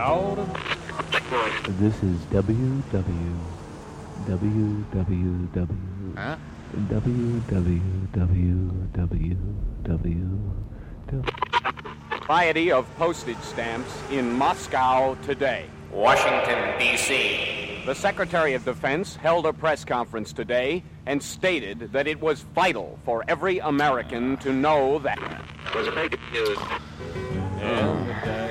out of... This is www. Huh? Variety of postage stamps in Moscow today. Washington, D.C. The Secretary of Defense held a press conference today and stated that it was vital for every American to know that. It was a big news. And